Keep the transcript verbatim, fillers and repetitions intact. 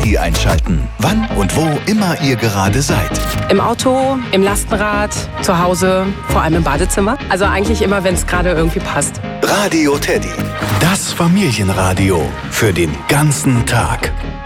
Teddy einschalten. Wann und wo immer ihr gerade seid. Im Auto, im Lastenrad, zu Hause, vor allem im Badezimmer. Also eigentlich immer, wenn es gerade irgendwie passt. Radio Teddy. Das Familienradio für den ganzen Tag.